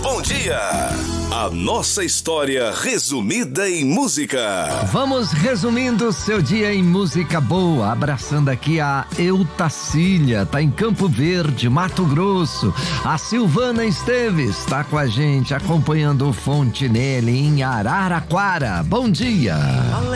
bom dia. A nossa história resumida em música. Vamos resumindo seu dia em música boa. Abraçando aqui a Eutacília, tá em Campo Verde, Mato Grosso. A Silvana Esteves tá com a gente acompanhando o Fontenelle em Araraquara. Bom dia.